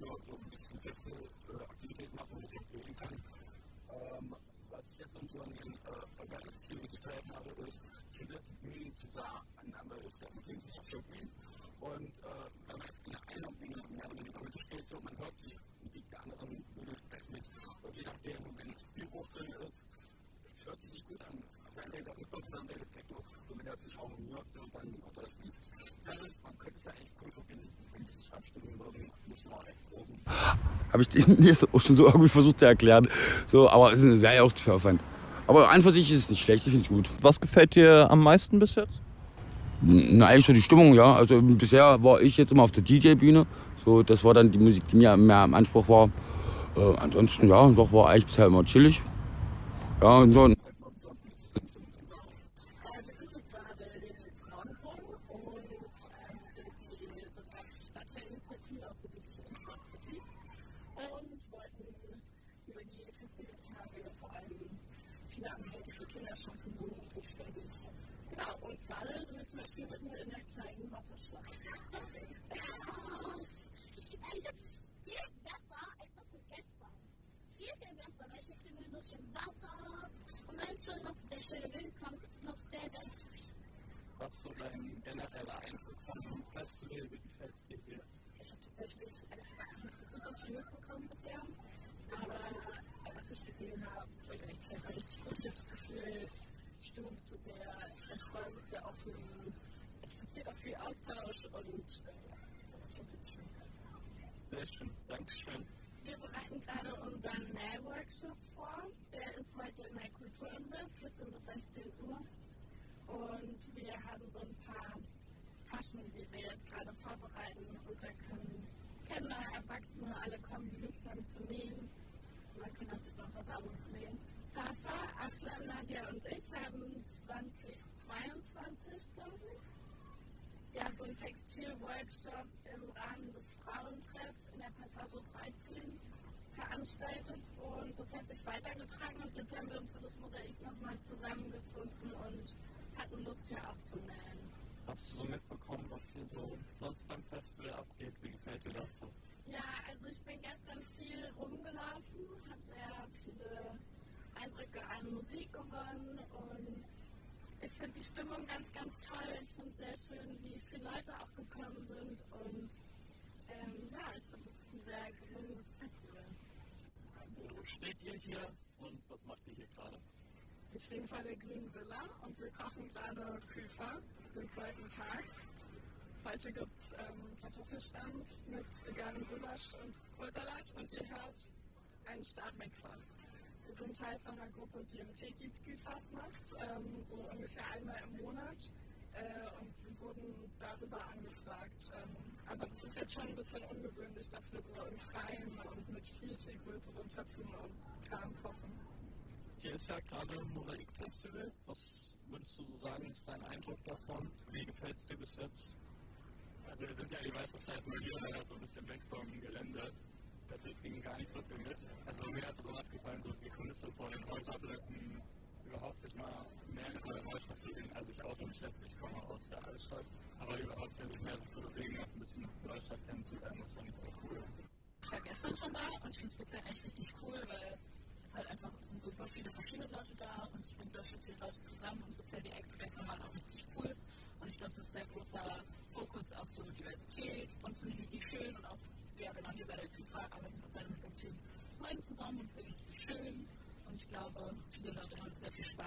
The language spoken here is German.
so ein bisschen feste Aktivitäten machen, wo ich auch gehen kann. Was ich jetzt so an den Awareness-Zielen geteilt habe, ist, ich finde, dass die Bühne total aneinander ist. Man findet sich auf der Bühne und wenn man jetzt in einer Bühne mehr oder weniger steht, so man hört die anderen Bühnen gleich mit. Und je nachdem, wenn es viel Bruch drin ist, es hört sich nicht gut an. Auf der Seite ist es dann der Techno, und wenn er sich auch hört und dann das liest. Das heißt, man könnte es ja eigentlich cool verbinden, wenn es sich abstimmen würden, muss man echt proben. Habe ich dir jetzt auch schon so irgendwie versucht zu erklären. So, aber es wäre ja auch zu viel Aufwand. Aber an für sich ist es nicht schlecht, ich finde es gut. Was gefällt dir am meisten bis jetzt? Na, eigentlich so die Stimmung, ja. Also bisher war ich jetzt immer auf der DJ-Bühne. So, das war dann die Musik, die mir mehr im Anspruch war. Ansonsten, ja, doch war eigentlich bisher immer chillig. Ja, und so. Was ist so dein genereller Eindruck vom Festival? Wie gefällt es dir hier? Ich habe tatsächlich nicht so super viel mitbekommen bisher, aber was ich gesehen habe, war richtig gut. Ich habe das Gefühl, die Stimmung ist so sehr entspannt, sehr offen. Es passiert auch viel Austausch und sehr schön, Dankeschön. Wir bereiten gerade unseren Nähworkshop vor. Der ist heute in der Kulturinsel, 14 bis 16 Uhr. Und wir haben so ein paar Taschen, die wir jetzt gerade vorbereiten. Und da können Kinder, Erwachsene, alle kommen, die Lust haben zu nähen. Man kann natürlich auch was anderes nähen. Safa, Ashlan, Nadia und ich haben 2022, glaube ich, ja, so einen Textilworkshop im Rahmen des Frauentreffs in der Passage 13 veranstaltet. Und das hat sich weitergetragen. Und jetzt haben wir uns für das Mosaik nochmal zusammengefunden und hatten Lust hier auch zu nähen. Hast du so mitbekommen, was hier so sonst beim Festival abgeht? Wie gefällt dir das so? Ja, also ich bin gestern viel rumgelaufen, habe sehr viele Eindrücke an Musik gewonnen und ich finde die Stimmung ganz, ganz toll. Ich finde es sehr schön, wie viele Leute auch gekommen sind und ja, ich finde es ein sehr gelungenes Festival. Wo steht ihr hier und was macht ihr hier gerade? Wir stehen vor der Grünen Villa und wir kochen gerade Küfer, den zweiten Tag. Heute gibt es Kartoffelstampf mit veganem Gulasch und Kohlsalat und ihr hört einen Stabmixer. Wir sind Teil von einer Gruppe, die im Tekiz Küfers macht, so ungefähr einmal im Monat. Und wir wurden darüber angefragt. Aber das ist jetzt schon ein bisschen ungewöhnlich, dass wir so im Freien und mit viel, viel größeren Töpfen und Kram kochen. Hier ist ja gerade ein Mosaikfestival. Was würdest du so sagen, ist dein Eindruck davon? Wie gefällt es dir bis jetzt? Also wir sind ja die meiste Zeit nur hier, leider so ein bisschen weg vom Gelände. Deswegen kriegen gar nicht so viel mit. Also mir hat besonders gefallen, so die Kulisse vor den Häuserblöcken, überhaupt sich mal mehr in der Neustadt zu gehen. Also ich auch so nicht letztlich, ich komme aus der Altstadt. Aber überhaupt hier sich mehr so zu bewegen, auch ein bisschen Neustadt kennenzulernen, das fand ich so cool. Ich war gestern schon da und ich finde es bisher eigentlich richtig cool, weil es halt einfach sind super viele verschiedene Leute da und es bringt schon viele Leute zusammen und bisher die Acts gestern waren auch richtig cool. Und ich glaube, es ist ein sehr großer Fokus auf so Diversität und finde ich richtig schön und auch, ja genau, hier bei der Küfer arbeiten wir dann mit ganz vielen Leuten zusammen und finde ich richtig schön und ich glaube, viele Leute haben sehr viel Spaß.